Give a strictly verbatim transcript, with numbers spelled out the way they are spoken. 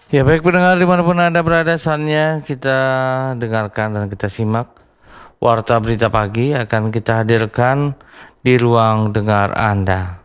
Ya baik pendengar dimanapun Anda berada, saatnya kita dengarkan dan kita simak Warta Berita Pagi akan kita hadirkan di ruang dengar Anda.